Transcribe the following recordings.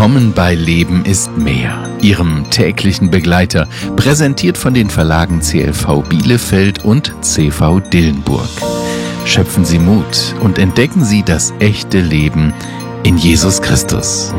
Willkommen bei Leben ist mehr, Ihrem täglichen Begleiter, präsentiert von den Verlagen CLV Bielefeld und CV Dillenburg. Schöpfen Sie Mut und entdecken Sie das echte Leben in Jesus Christus.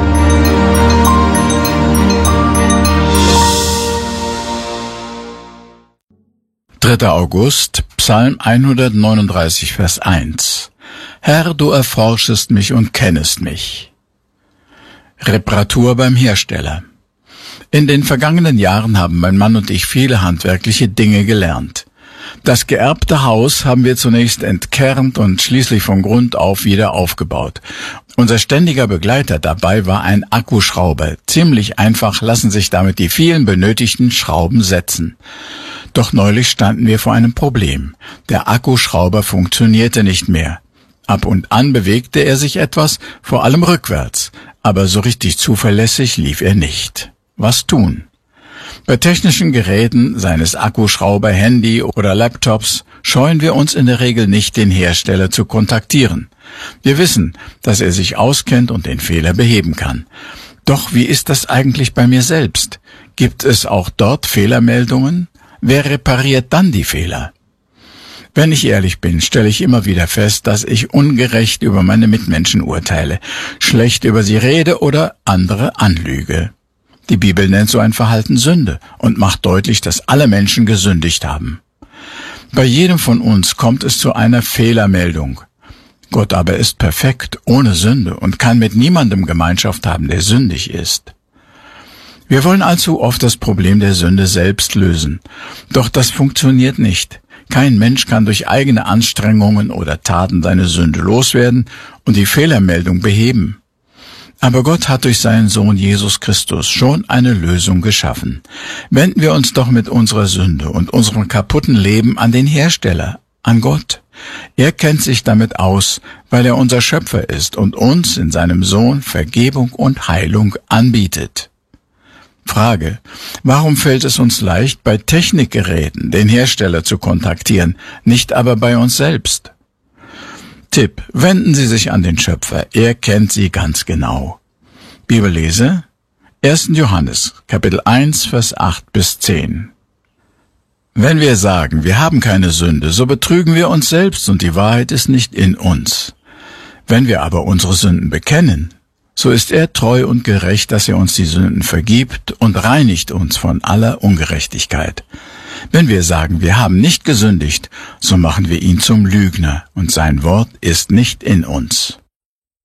Dritter August, Psalm 139, Vers 1. Herr, du erforschest mich und kennest mich. Reparatur beim Hersteller. In den vergangenen Jahren haben mein Mann und ich viele handwerkliche Dinge gelernt. Das geerbte Haus haben wir zunächst entkernt und schließlich von Grund auf wieder aufgebaut. Unser ständiger Begleiter dabei war ein Akkuschrauber. Ziemlich einfach lassen sich damit die vielen benötigten Schrauben setzen. Doch neulich standen wir vor einem Problem. Der Akkuschrauber funktionierte nicht mehr. Ab und an bewegte er sich etwas, vor allem rückwärts, aber so richtig zuverlässig lief er nicht. Was tun? Bei technischen Geräten, seien es Akkuschrauber, Handy oder Laptops, scheuen wir uns in der Regel nicht, den Hersteller zu kontaktieren. Wir wissen, dass er sich auskennt und den Fehler beheben kann. Doch wie ist das eigentlich bei mir selbst? Gibt es auch dort Fehlermeldungen? Wer repariert dann die Fehler? Wenn ich ehrlich bin, stelle ich immer wieder fest, dass ich ungerecht über meine Mitmenschen urteile, schlecht über sie rede oder andere anlüge. Die Bibel nennt so ein Verhalten Sünde und macht deutlich, dass alle Menschen gesündigt haben. Bei jedem von uns kommt es zu einer Fehlermeldung. Gott aber ist perfekt, ohne Sünde und kann mit niemandem Gemeinschaft haben, der sündig ist. Wir wollen allzu oft das Problem der Sünde selbst lösen. Doch das funktioniert nicht. Kein Mensch kann durch eigene Anstrengungen oder Taten seine Sünde loswerden und die Fehlermeldung beheben. Aber Gott hat durch seinen Sohn Jesus Christus schon eine Lösung geschaffen. Wenden wir uns doch mit unserer Sünde und unserem kaputten Leben an den Hersteller, an Gott. Er kennt sich damit aus, weil er unser Schöpfer ist und uns in seinem Sohn Vergebung und Heilung anbietet. Frage: Warum fällt es uns leicht, bei Technikgeräten den Hersteller zu kontaktieren, nicht aber bei uns selbst? Tipp: Wenden Sie sich an den Schöpfer, er kennt Sie ganz genau. Bibellese: 1. Johannes, Kapitel 1, Vers 8 bis 10. Wenn wir sagen, wir haben keine Sünde, so betrügen wir uns selbst und die Wahrheit ist nicht in uns. Wenn wir aber unsere Sünden bekennen, so ist er treu und gerecht, dass er uns die Sünden vergibt und reinigt uns von aller Ungerechtigkeit. Wenn wir sagen, wir haben nicht gesündigt, so machen wir ihn zum Lügner und sein Wort ist nicht in uns.